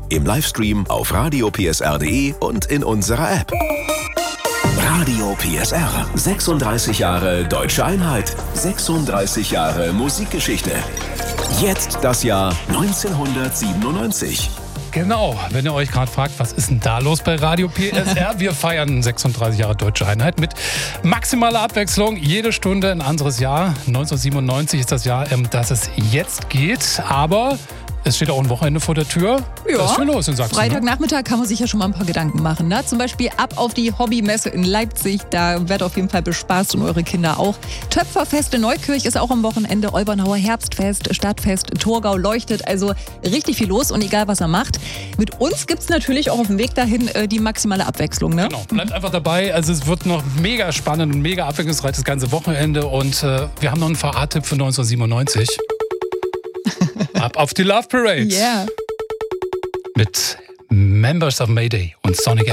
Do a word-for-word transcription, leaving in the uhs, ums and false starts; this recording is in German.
im Livestream auf radio p s r punkt d e und in unserer App. Radio P S R. sechsunddreißig Jahre Deutsche Einheit. sechsunddreißig Jahre Musikgeschichte. Jetzt das Jahr neunzehnhundertsiebenundneunzig. Genau, wenn ihr euch gerade fragt, was ist denn da los bei Radio P S R? Wir feiern sechsunddreißig Jahre Deutsche Einheit mit maximaler Abwechslung. Jede Stunde ein anderes Jahr. neunzehnhundertsiebenundneunzig ist das Jahr, ähm, das es jetzt geht. Aber es steht auch ein Wochenende vor der Tür. Ja. Was ist viel los in Sachsen? Freitagnachmittag kann man sich ja schon mal ein paar Gedanken machen. Ne? Zum Beispiel ab auf die Hobbymesse in Leipzig. Da wird auf jeden Fall bespaßt und eure Kinder auch. Töpferfest in Neukirch ist auch am Wochenende. Olbernauer Herbstfest, Stadtfest, Torgau leuchtet. Also richtig viel los und egal, was er macht. Mit uns gibt es natürlich auch auf dem Weg dahin äh, die maximale Abwechslung. Ne? Genau, bleibt einfach dabei. Also es wird noch mega spannend und mega abwechslungsreich das ganze Wochenende. Und äh, wir haben noch einen Fahrradtipp für neunzehnhundertsiebenundneunzig. Ab auf die Love Parade. Yeah. Mit Members of Mayday und Sonic